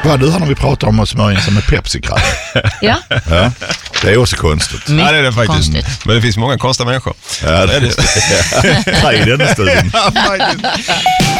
Vad du har när vi pratar om att smörja in sig med Pepsi-krabba. Ja. Ja, det är också konstigt. Mycket Ja, det är det faktiskt. konstigt. Men det finns många konstiga människor. Ja, det är det. I den stunden. Ja, faktiskt.